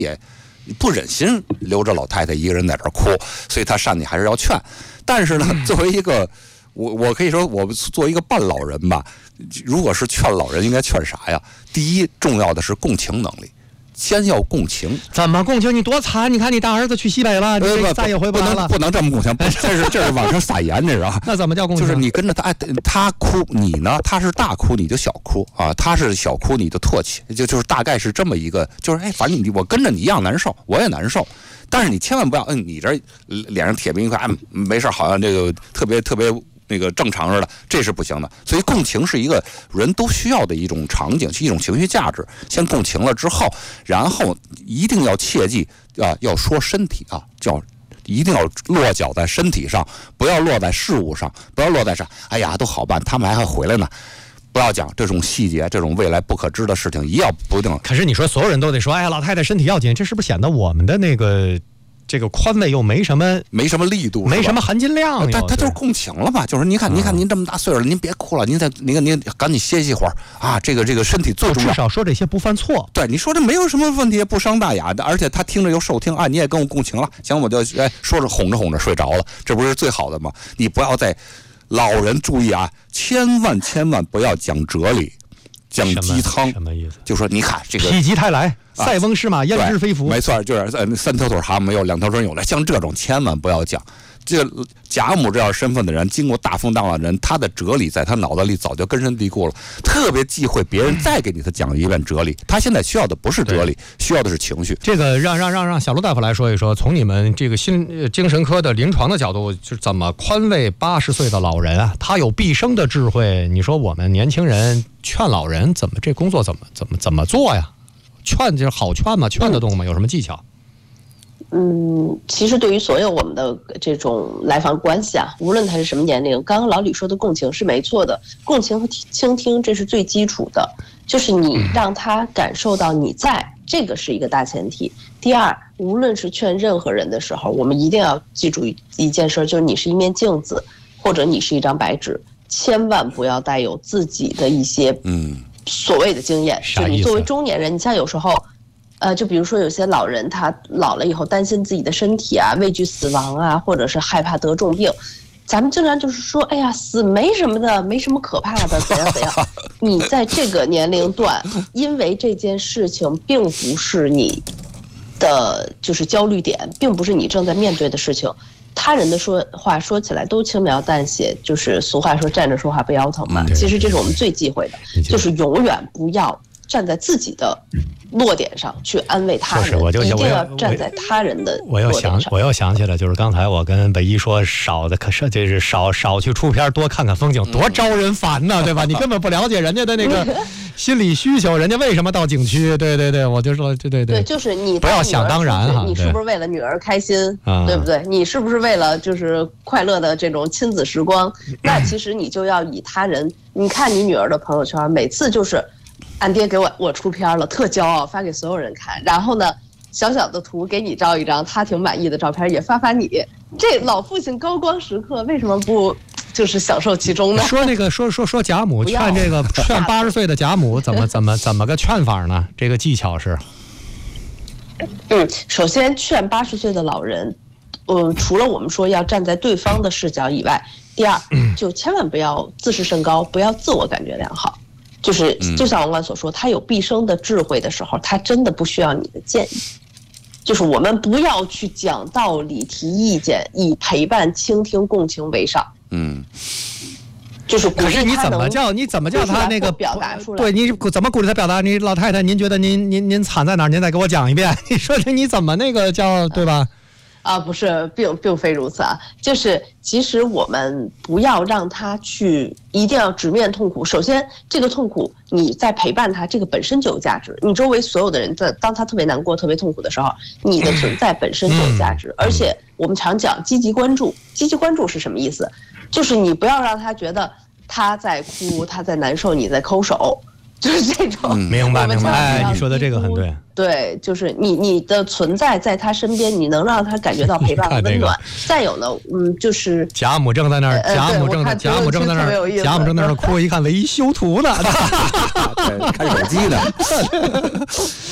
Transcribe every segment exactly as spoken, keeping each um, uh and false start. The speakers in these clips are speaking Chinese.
也不忍心留着老太太一个人在这儿哭，所以他上去还是要劝。但是呢，作为一个我我可以说，我作为一个半老人吧，如果是劝老人，应该劝啥呀？第一，重要的是共情能力。先要共情， 怎么共情？你多惨！你看你大儿子去西北了，你这再也回不来了。 不能这么共情，这是这是往上撒盐，这是啊。 那怎么叫共情？ 就是你跟着他，哎，他哭，你呢？他是大哭，你就小哭啊；他是小哭，你就唾弃，就就是大概是这么一个，就是哎，反正你我跟着你一样难受，我也难受。但是你千万不要，嗯，你这脸上铁冰一块，哎，没事，好像这个特别特别。那个正常似的，这是不行的。所以共情是一个人都需要的一种场景，是一种情绪价值。先共情了之后，然后一定要切记啊，要说身体啊，叫一定要落脚在身体上，不要落在事物上，不要落在上。哎呀，都好办，他们还会回来呢。不要讲这种细节，这种未来不可知的事情，一要不定。 可是你说所有人都得说，哎呀，老太太身体要紧，这是不是显得我们的那个？这个宽慰又没什么， 没什么力度， 没什么含金量。 他他就是共情了吧？就是您看，您看您这么大岁数了，您别哭了，您再您看您赶紧歇息会儿啊！这个这个身体最重要。 至少说这些不犯错。 对，你说这没有什么问题，不伤大雅的，而且他听着又受听啊，你也跟我共情了，行，我就哎说着哄着哄着睡着了，这不是最好的吗？你不要再老人注意啊，千万千万不要讲哲理。讲鸡汤什么意思？ 就说你看这个否极泰来，塞翁失马，焉知非福。 没错，就是呃三条腿蛤蟆有两条腿有的，像这种千万不要讲。这贾母这样身份的人，经过大风大浪的人，他的哲理在他脑袋里早就根深蒂固了，特别忌讳别人再给你他讲一遍哲理。他现在需要的不是哲理，需要的是情绪。 这个让让让让小陆大夫来说一说，从你们这个心精神科的临床的角度，就是怎么宽慰八十岁的老人啊？他有毕生的智慧，你说我们年轻人劝老人怎么这工作怎么怎么怎么做呀？劝就是好劝吗？劝得动吗？有什么技巧？ 嗯，其实对于所有我们的这种来访关系啊，无论他是什么年龄，刚刚老李说的共情是没错的，共情和倾听这是最基础的，就是你让他感受到你在，这个是一个大前提。第二，无论是劝任何人的时候，我们一定要记住一件事，就是你是一面镜子，或者你是一张白纸，千万不要带有自己的一些嗯所谓的经验。就你作为中年人，你像有时候。呃，就比如说有些老人，他老了以后担心自己的身体啊，畏惧死亡啊，或者是害怕得重病，咱们经常就是说，哎呀，死没什么的，没什么可怕的，怎样怎样。你在这个年龄段，因为这件事情并不是你的就是焦虑点，并不是你正在面对的事情。他人的说话说起来都轻描淡写，就是俗话说站着说话不腰疼嘛。其实这是我们最忌讳的，就是永远不要站在自己的落点上去安慰他人，我就一定要站在他人的落点上。 我又想，我又想起来，就是刚才我跟北一说，少的可是就是少少去出片，多看看风景，多招人烦呢，对吧？你根本不了解人家的那个心理需求，人家为什么到景区？对对对，我就说，对对对，就是你不要想当然哈， 你是不是为了女儿开心，对不对？你是不是为了就是快乐的这种亲子时光？那其实你就要以他人，你看你女儿的朋友圈，每次就是。俺爹给我我出片了，特骄傲，发给所有人看。然后呢，小小的图给你照一张，他挺满意的照片也发发你。这老父亲高光时刻，为什么不就是享受其中呢？ 说那个说说说贾母劝这个劝八十岁的贾母怎么怎么怎么个劝法呢？这个技巧是， 嗯，首先劝八十岁的老人，嗯，除了我们说要站在对方的视角以外，第二就千万不要自视甚高，不要自我感觉良好。就是就像王冠所说，他有毕生的智慧的时候，他真的不需要你的建议。就是我们不要去讲道理、提意见，以陪伴、倾听、共情为上。嗯，就是可是你怎么叫你怎么叫他那个表达出来？ 对，你怎么鼓励他表达？你老太太，您觉得您您您惨在哪儿？您再给我讲一遍。你说这你怎么那个叫对吧？ 啊，不是，并并非如此啊，就是其实我们不要让他去，一定要直面痛苦。首先，这个痛苦你在陪伴他，这个本身就有价值。你周围所有的人在当他特别难过、特别痛苦的时候，你的存在本身就有价值。而且我们常讲积极关注，积极关注是什么意思？就是你不要让他觉得他在哭、他在难受，你在抠手。就是这种， 明白明白。哎，你说的这个很对。 对，就是你你的存在在他身边，你能让他感觉到陪伴和温暖。再有呢，嗯，就是贾母正在那儿，贾母正在贾母正在那儿，贾母正在那儿哭，一看维修图呢， 看手机呢。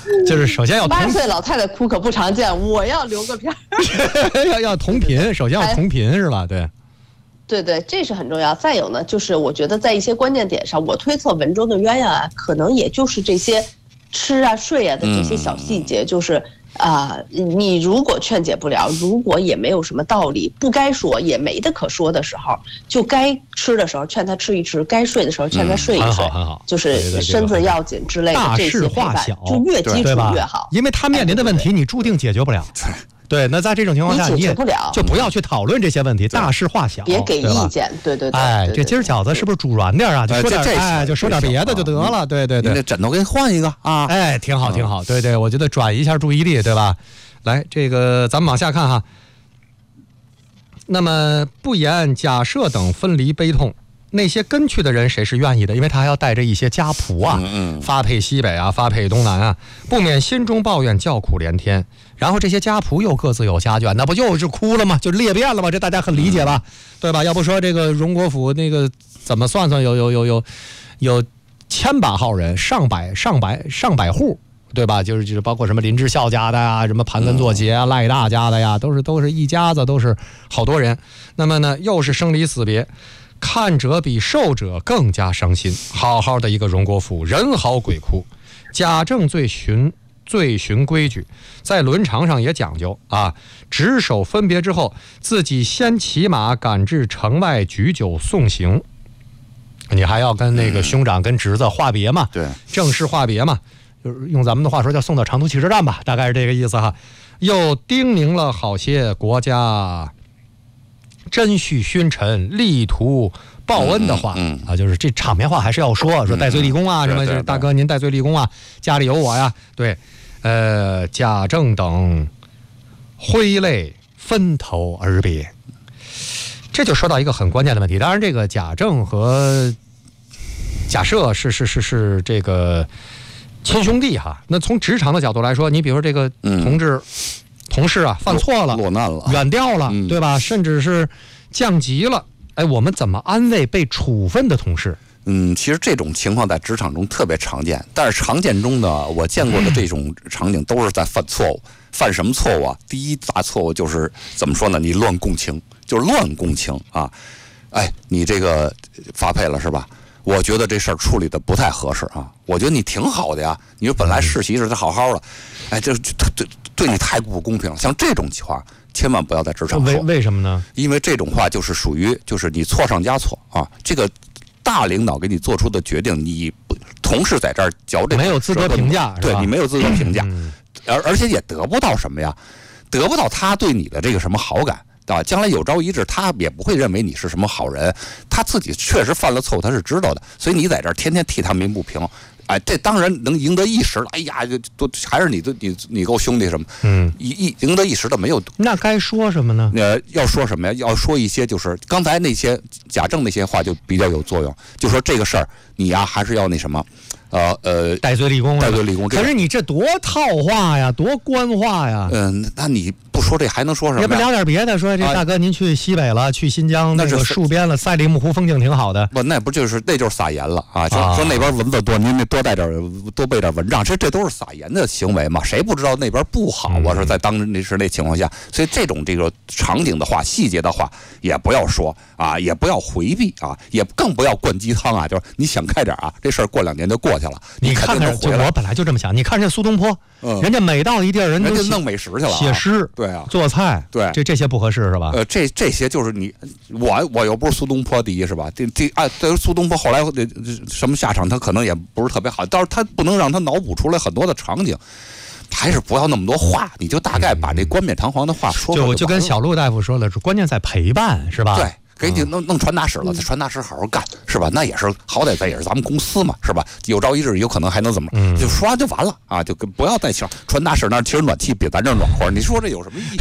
就是首先要八十岁老太太哭可不常见，我要留个片儿。 要要同频，首先要同频是吧？对。 对对，这是很重要。再有呢，就是我觉得在一些关键点上，我推测文中的鸳鸯啊，可能也就是这些吃啊、睡啊的这些小细节，就是啊、呃，你如果劝解不了，如果也没有什么道理，不该说也没得可说的时候，就该吃的时候劝他吃一吃，该睡的时候劝他睡一睡， 嗯、很好很好， 就是身子要紧之类的这些陪伴，就越基础越好， 因为他面临的问题你注定解决不了。对，那在这种情况下，你也就不要去讨论这些问题，大事化小， 别给意见。对对对。 哎，这今儿饺子是不是煮软点啊？就说点哎，就说点别的就得了。对对对。 那枕头给你换一个啊！ 哎，挺好挺好。对对，我觉得转移一下注意力，对吧？来，这个咱们往下看哈。那么不言假设等分离悲痛，那些跟去的人谁是愿意的？因为他还要带着一些家仆啊， 嗯嗯发配西北啊，发配东南啊，不免心中抱怨，叫苦连天。然后这些家仆又各自有家眷，那不又是哭了吗？就裂变了吗？这大家很理解吧？对吧？要不说这个荣国府那个怎么算算有有有有有千把号人，上百上百上百户，对吧？就是就是包括什么林之孝家的呀，什么盘根作节啊、赖大家的呀，都是都是一家子，都是好多人。那么呢，又是生离死别，看者比受者更加伤心。好好的一个荣国府，人嚎鬼哭。贾政最循最循规矩，在伦常上也讲究啊，执手分别之后，自己先骑马赶至城外举酒送行。你还要跟那个兄长跟侄子话别嘛？ 对， 正式话别嘛，就是用咱们的话说叫送到长途汽车站吧，大概是这个意思哈。又叮咛了好些国家珍恤勋臣，力图报恩的话、 嗯嗯、 啊，就是这场面话还是要说，说戴罪立功啊，嗯、什么就是大哥您戴罪立功啊，家里有我呀，对，呃，贾政等挥泪分头而别。这就说到一个很关键的问题，当然这个贾政和贾赦是是是是这个亲兄弟哈。那从职场的角度来说，你比如说这个同志、嗯、同事啊犯错了， 落难了， 远调了、 嗯、 对吧？甚至是降级了，哎，我们怎么安慰被处分的同事？ 嗯，其实这种情况在职场中特别常见，但是常见中呢，我见过的这种场景都是在犯错误。犯什么错误啊？第一大错误就是怎么说呢？你乱共情，就是乱共情啊！哎，你这个发配了是吧？我觉得这事儿处理的不太合适啊！我觉得你挺好的呀，你说本来世袭是他好好的，哎，这对对你太不公平了。像这种情况，千万不要在职场说。 为为什么呢？ 因为这种话就是属于就是你错上加错啊！这个大领导给你做出的决定，你不同事在这儿嚼这个没有资格评价， 对你没有资格评价。嗯而而且也得不到什么呀，得不到他对你的这个什么好感，对吧？将来有朝一日他也不会认为你是什么好人，他自己确实犯了错误，他是知道的，所以你在这儿天天替他鸣不平，哎，这当然能赢得一时了。哎呀，就都还是你的你你够兄弟什么，嗯，一一赢得一时的没有。 那该说什么呢？ 呃，要说什么呀？要说一些就是刚才那些贾政那些话就比较有作用，就说这个事儿你呀还是要那什么。呃呃， 戴罪立功， 戴罪立功。 可是你这多套话呀，多官话呀。 嗯、呃，那你不说这还能说什么？ 要不聊点别的？说这大哥您去西北了，啊、去新疆那个戍边了，赛里木湖风景挺好的。 不，那不就是那就是撒盐了啊？说、啊、说那边蚊子多，您那多带点多备点蚊帐，这这都是撒盐的行为嘛？谁不知道那边不好啊？是在当那时那情况下，所以这种这个场景的话、细节的话也不要说啊，也不要回避啊，也更不要灌鸡汤啊。就是你想开点啊，这事儿过两年就过去了。 你看看，就我本来就这么想。你看这苏东坡，嗯、人家每到一地儿，人家弄美食去了、啊， 写诗， 对啊， 做菜， 对， 这这些不合适是吧？ 呃，这这些就是你我我又不是苏东坡第一是吧？这这啊，对苏东坡后来什么下场，他可能也不是特别好，但是他不能让他脑补出来很多的场景。还是不要那么多话，你就大概把这冠冕堂皇的话说说 就, 就就跟小陆大夫说了，关键在陪伴，是吧？ 对。给你弄弄传达室了，传达室好好干，是吧？那也是好歹咱也是咱们公司嘛，是吧？有朝一日有可能还能怎么？嗯、就说完就完了啊！就不要再想传达室那其实暖气比咱这暖和，你说这有什么意义？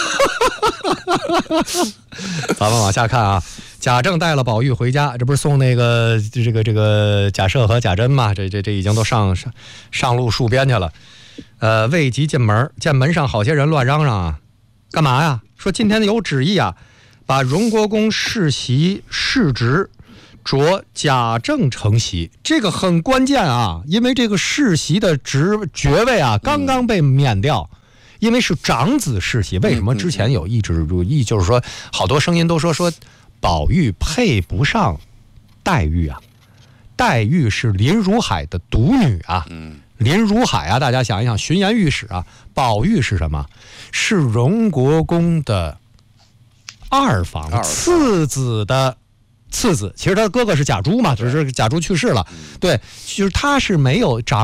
咱们往下看啊，贾政带了宝玉回家，这不是送那个这个这个贾赦和贾珍嘛？这这这已经都上上上路戍边去了。呃，未及进门，见门上好些人乱嚷嚷啊，干嘛呀？说今天有旨意啊。把荣国公世袭世职着贾政承袭，这个很关键啊，因为这个世袭的职爵位啊刚刚被免掉。嗯，因为是长子世袭，为什么之前有一直注意？就是说，好多声音都说说，宝玉配不上黛玉啊，黛玉是林如海的独女啊。嗯，林如海啊，大家想一想，巡盐御史啊，宝玉是什么？是荣国公的二房次子的次子。其实他的哥哥是贾珠嘛，只是贾珠去世了。对，就是他是没有长。